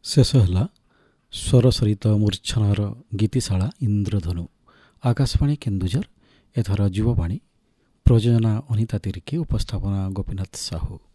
ଶେଷ ହେଲା ସ୍ୱର ସରିତ ମୂର୍ଚ୍ଛନାର ଗୀତିଶାଳା ଇନ୍ଦ୍ରଧନୁ। ଆକାଶବାଣୀ କେନ୍ଦୁଝର। ଏଥର ଯୁବବାଣୀ। ପ୍ରଯୋଜନା ଅନିତା ତିର୍କି। ଉପସ୍ଥାପନା ଗୋପୀନାଥ ସାହୁ।